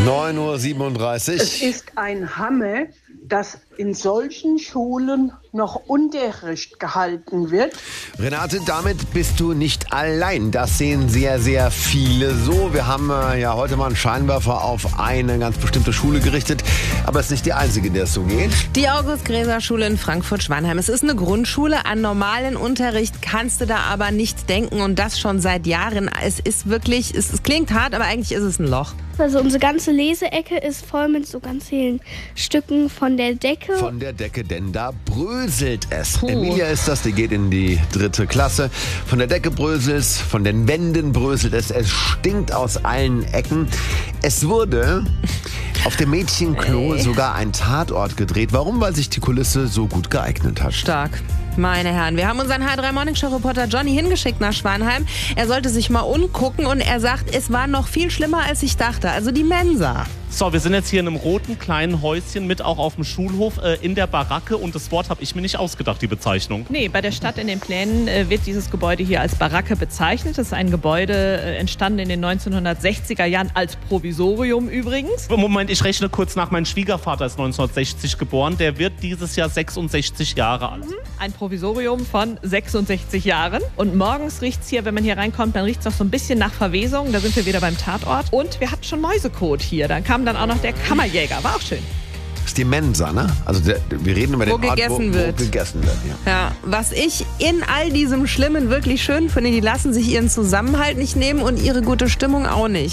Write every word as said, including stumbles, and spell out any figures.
neun Uhr siebenunddreißig. Es ist ein Hammer, dass in solchen Schulen noch Unterricht gehalten wird. Renate, damit bist du nicht allein. Das sehen sehr, sehr viele so. Wir haben äh, ja heute mal einen Scheinwerfer auf eine ganz bestimmte Schule gerichtet. Aber es ist nicht die einzige, der es so geht. Die August-Gräser-Schule in Frankfurt-Schwanheim. Es ist eine Grundschule. An normalen Unterricht kannst du da aber nicht denken. Und das schon seit Jahren. Es ist wirklich, es, es klingt hart, aber eigentlich ist es ein Loch. Also unsere ganze Leseecke ist voll mit so ganz vielen Stücken von der Decke. Von der Decke, denn da bröselt es. Puh. Emilia ist das, die geht in die dritte Klasse. Von der Decke bröselt es, von den Wänden bröselt es. Es stinkt aus allen Ecken. Es wurde auf dem Mädchenklo sogar ein Tatort gedreht. Warum? Weil sich die Kulisse so gut geeignet hat. Stark. Meine Herren, wir haben unseren H drei Morning Show Reporter Johnny hingeschickt nach Schwanheim. Er sollte sich mal umgucken und er sagt, es war noch viel schlimmer, als ich dachte. Also die Mensa. So, wir sind jetzt hier in einem roten kleinen Häuschen mit auch auf dem Schulhof äh, in der Baracke. Und das Wort habe ich mir nicht ausgedacht, die Bezeichnung. Nee, bei der Stadt in den Plänen äh, wird dieses Gebäude hier als Baracke bezeichnet. Das ist ein Gebäude äh, entstanden in den neunzehnhundertsechziger Jahren als Provisorium übrigens. Moment, ich rechne kurz nach. Mein Schwiegervater ist neunzehnhundertsechzig geboren. Der wird dieses Jahr sechsundsechzig Jahre alt. Mhm. Ein Provisorium von sechsundsechzig Jahren. Und morgens riecht es hier, wenn man hier reinkommt, dann riecht es noch so ein bisschen nach Verwesung. Da sind wir wieder beim Tatort. Und wir hatten schon Mäusekot hier. Dann kam dann auch noch der Kammerjäger. War auch schön. Das ist die Mensa, ne? Also der, wir reden über Wo den Ort, gegessen wo, wird. wo gegessen wird. Ja. Ja, was ich in all diesem Schlimmen wirklich schön finde, die lassen sich ihren Zusammenhalt nicht nehmen und ihre gute Stimmung auch nicht.